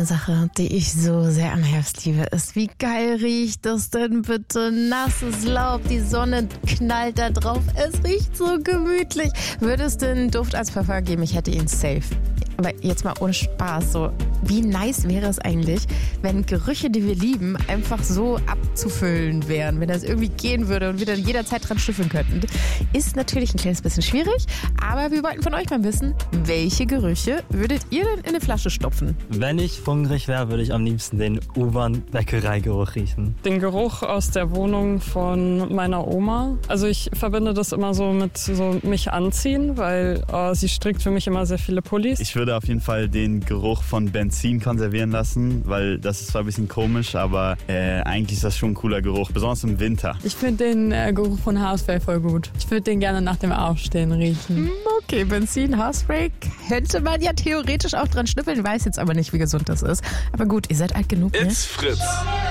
Sache, die ich so sehr am Herbst liebe, ist, wie geil riecht das denn bitte? Nasses Laub, die Sonne knallt da drauf, es riecht so gemütlich. Würde es den Duft als Parfum geben, ich hätte ihn safe. Aber jetzt mal ohne Spaß, so wie nice wäre es eigentlich, wenn Gerüche, die wir lieben, einfach so abzufüllen wären, wenn das irgendwie gehen würde und wir dann jederzeit dran schnüffeln könnten. Ist natürlich ein kleines bisschen schwierig, aber wir wollten von euch mal wissen, welche Gerüche würdet ihr denn in eine Flasche stopfen? Wenn ich hungrig wäre, würde ich am liebsten den U-Bahn-Bäckereigeruch riechen. Den Geruch aus der Wohnung von meiner Oma. Also ich verbinde das immer so mit so mich anziehen, weil sie strickt für mich immer sehr viele Pullis. Ich würde auf jeden Fall den Geruch von Benzin konservieren lassen, weil das ist zwar ein bisschen komisch, aber eigentlich ist das schon ein cooler Geruch, besonders im Winter. Ich finde den Geruch von Haarspray voll gut. Ich würde den gerne nach dem Aufstehen riechen. Okay, Benzin, Haarspray könnte man ja theoretisch auch dran schnüffeln, weiß jetzt aber nicht, wie gesund das ist. Aber gut, ihr seid alt genug, ne? It's Fritz.